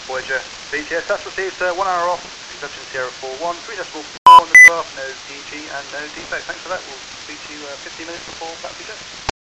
Voyager VTS, that's received 1 hour off, Exception Sierra 41, 3.4 on the draft, no DG and no defect. Thanks for that, we'll speak to you 15 minutes before battery jet.